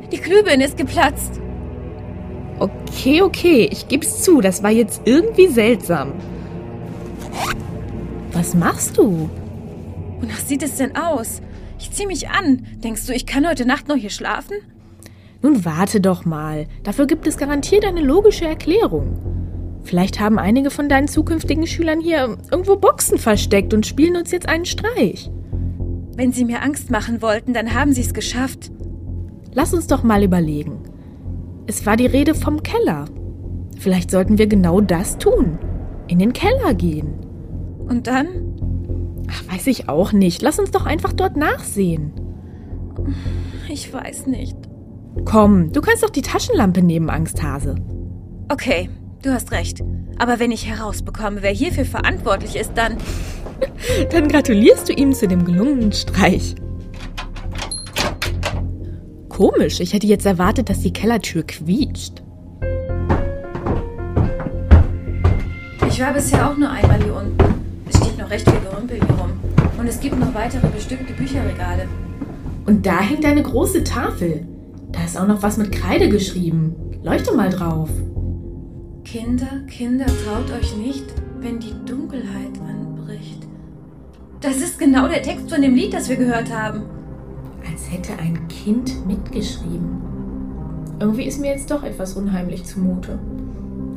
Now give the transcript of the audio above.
Die Glühbirne ist geplatzt. Okay, ich geb's zu, das war jetzt irgendwie seltsam. Was machst du? Wonach sieht es denn aus? Ich zieh mich an. Denkst du, ich kann heute Nacht noch hier schlafen? Nun warte doch mal. Dafür gibt es garantiert eine logische Erklärung. Vielleicht haben einige von deinen zukünftigen Schülern hier irgendwo Boxen versteckt und spielen uns jetzt einen Streich. Wenn sie mir Angst machen wollten, dann haben sie es geschafft. Lass uns doch mal überlegen. Es war die Rede vom Keller. Vielleicht sollten wir genau das tun. In den Keller gehen. Und dann? Ach, weiß ich auch nicht. Lass uns doch einfach dort nachsehen. Ich weiß nicht. Komm, du kannst doch die Taschenlampe nehmen, Angsthase. Okay, du hast recht. Aber wenn ich herausbekomme, wer hierfür verantwortlich ist, dann... Dann gratulierst du ihm zu dem gelungenen Streich. Komisch, ich hätte jetzt erwartet, dass die Kellertür quietscht. Ich war bisher auch nur einmal hier unten. Es steht noch recht viel Gerümpel hier rum. Und es gibt noch weitere bestimmte Bücherregale. Und da hängt eine große Tafel. Da ist auch noch was mit Kreide geschrieben. Leuchte mal drauf. Kinder, traut euch nicht, wenn die Dunkelheit anbricht. Das ist genau der Text von dem Lied, das wir gehört haben. Als hätte ein Kind mitgeschrieben. Irgendwie ist mir jetzt doch etwas unheimlich zumute.